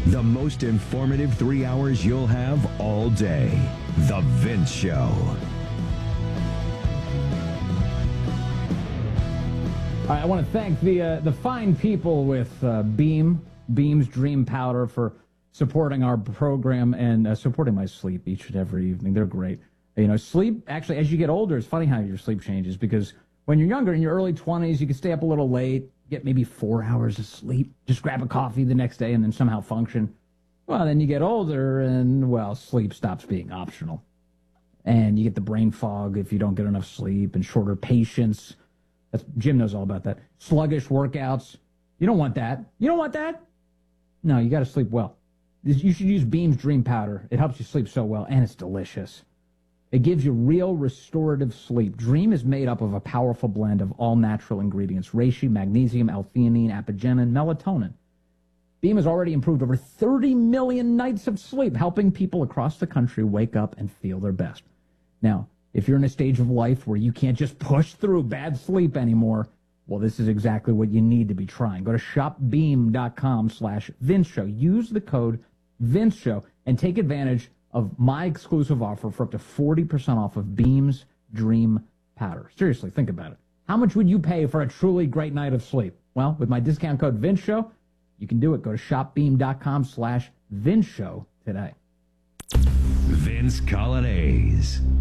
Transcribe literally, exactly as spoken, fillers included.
The most informative three hours you'll have all day. The Vince Show. All right, I want to thank the uh, the fine people with uh, Beam, Beam's Dream Powder for supporting our program and uh, supporting my sleep each and every evening. They're great. You know, sleep, actually, as you get older, it's funny how your sleep changes because when you're younger, in your early twenties, you can stay up a little late, get maybe four hours of sleep, just grab a coffee the next day and then somehow function. Well, then you get older and, well, sleep stops being optional. And you get the brain fog if you don't get enough sleep and shorter patience. That's, Jim knows all about that. Sluggish workouts. You don't want that. You don't want that? No, you got to sleep well. You should use Beam's Dream Powder. It helps you sleep so well, and it's delicious. It gives you real restorative sleep. Dream is made up of a powerful blend of all natural ingredients: reishi, magnesium, L-theanine, apigenin, melatonin. Beam has already improved over thirty million nights of sleep, helping people across the country wake up and feel their best. Now, if you're in a stage of life where you can't just push through bad sleep anymore, well, this is exactly what you need to be trying. Go to shopbeam.com slash Vince Show. Use the code Vince Show and take advantage of my exclusive offer for up to forty percent off of Beam's Dream Powder. Seriously, think about it. How much would you pay for a truly great night of sleep? Well, with my discount code Vince Show, you can do it. Go to shopbeam.com slash Vince Show today. Vince Colonnese.